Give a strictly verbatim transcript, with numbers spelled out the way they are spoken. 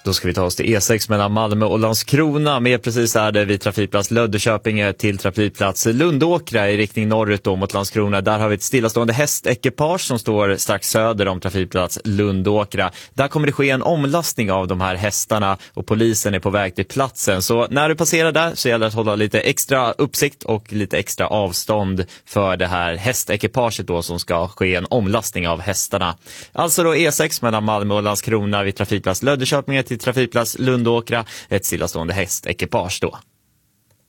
Då ska vi ta oss till E sex mellan Malmö och Landskrona. Med precis är det vid trafikplats Löddeköpinge till trafikplats Lundåkra i riktning norrut då mot Landskrona. Där har vi ett stillastående hästekipage som står strax söder om trafikplats Lundåkra. Där kommer det ske en omlastning av de här hästarna och polisen är på väg till platsen. Så när du passerar där så gäller det att hålla lite extra uppsikt och lite extra avstånd för det här hästekipaget då som ska ske en omlastning av hästarna. Alltså då E sex mellan Malmö och Landskrona vid trafikplats Löddeköpinge till trafikplats Lundåkra, ett stillastående hästekipage då.